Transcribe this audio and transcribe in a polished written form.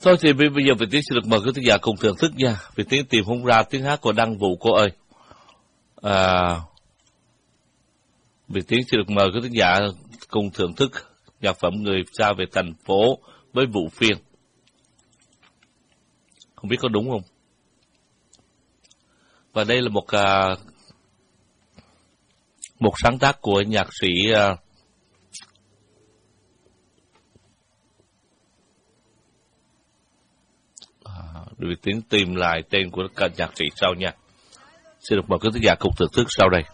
Thôi thì bây giờ Việt Tiến xin được mời quý khán giả cùng thưởng thức nha. Việt Tiến tìm không ra tiếng hát của Đăng Vũ cô ơi. Việt Tiến xin được mời quý khán giả cùng thưởng thức nhạc phẩm Người xa về thành phố với Vũ Phiên. Không biết có đúng không? Và đây là một sáng tác của nhạc sĩ Việt Tiến tìm lại tên của cả nhạc sĩ sau nha. Xin được mời quý khán giả cùng thưởng thức sau đây.